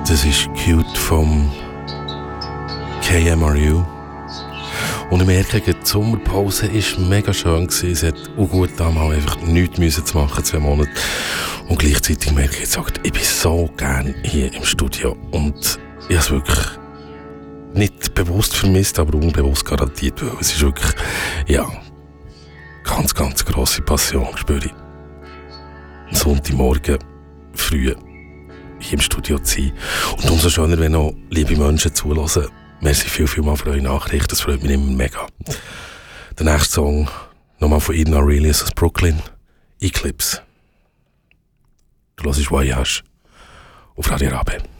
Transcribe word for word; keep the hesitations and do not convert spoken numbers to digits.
Das ist Cute vom K M R U. Und ich merke, die Sommerpause war mega schön. Es hat auch gut damals einfach nichts müssen zu machen, zwei Monate. Und gleichzeitig merke ich jetzt, ich bin so gern hier im Studio. Und ich habe es wirklich nicht bewusst vermisst, aber unbewusst garantiert, weil es ist wirklich, ja, ganz, ganz grosse Passion, spüre ich. Sonntagmorgen früh hier im Studio zu sein. Und umso schöner, wenn auch liebe Menschen zuhören. Merci viel, viel mal für eure Nachricht, das freut mich immer mega. Der nächste Song, nochmal von Eden Aurelius aus Brooklyn, Eclipse. Du hörst Voyage auf Radio Rabe.